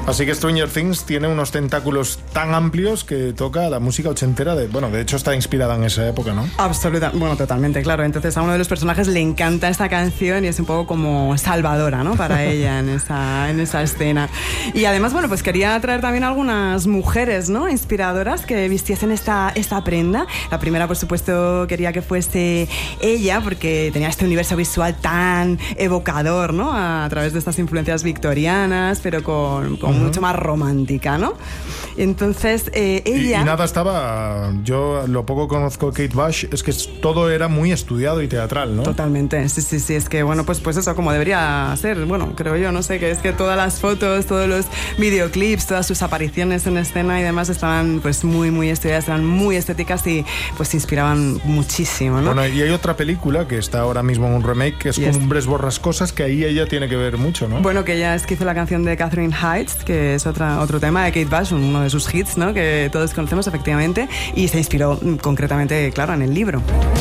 Así que Stranger Things tiene unos tentáculos tan amplios que toca la música ochentera de hecho está inspirada en esa época, ¿no? Absolutamente, bueno, totalmente, claro. Entonces a uno de los personajes le encanta esta canción y es un poco como salvadora, ¿no? Para ella en esa escena. Y además, bueno, pues quería traer también algunas mujeres, ¿no? Inspiradoras que vistiesen esta prenda. La primera, por supuesto, quería que fuese ella, porque tenía este universo visual tan evocador, ¿no? A través de estas influencias victorianas, pero con mucho más romántica, ¿no? Entonces, ella... Y nada estaba... Yo lo poco conozco Kate Bush, es que todo era muy estudiado y teatral, ¿no? Totalmente, sí, es que, bueno, pues eso, como debería ser, bueno, creo yo, no sé, que es que todas las fotos, todos los videoclips, todas sus apariciones en escena y demás estaban, pues, muy estudiadas, eran muy estéticas y, pues, inspiraban muchísimo, ¿no? Bueno, y hay otra película que está ahora mismo en un remake, que es Cumbres Borrascosas, que ahí ella tiene que ver mucho, ¿no? Bueno, que ella es que hizo la canción de Catherine Heights, que es otro tema de Kate Bush, uno de sus hits, ¿no? Que todos conocemos efectivamente, y se inspiró concretamente, claro, en el libro.